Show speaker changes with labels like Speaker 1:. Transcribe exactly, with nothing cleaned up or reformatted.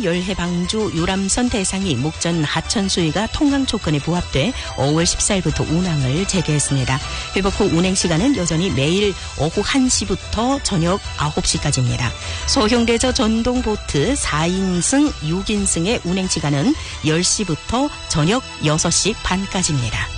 Speaker 1: 열해 방주 유람선 대상이 목전 하천수위가 통강 조건에 부합돼 오월 십사일부터 운항을 재개했습니다. 회복 후 운행 시간은 여전히 매일 오후 한 시부터 저녁 아홉 시까지입니다. 소형대저 전동보트 사인승, 육인승의 운행 시간은 열 시부터 저녁 여섯 시 반까지입니다.